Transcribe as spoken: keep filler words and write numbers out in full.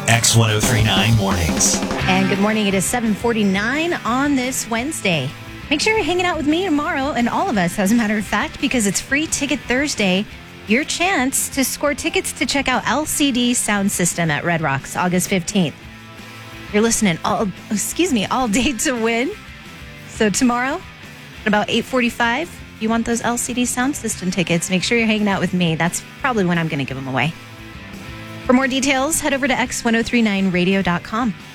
X ten thirty-nine Mornings. And good morning. It is seven forty-nine on this Wednesday. Make sure you're hanging out with me tomorrow and all of us, as a matter of fact, because it's Free Ticket Thursday. Your chance to score tickets to check out L C D Sound System at Red Rocks, August fifteenth. You're listening all, excuse me, all day to win. So tomorrow, at about eight forty-five, if you want those L C D Sound System tickets, make sure you're hanging out with me. That's probably when I'm going to give them away. For more details, head over to X ten thirty-nine radio dot com.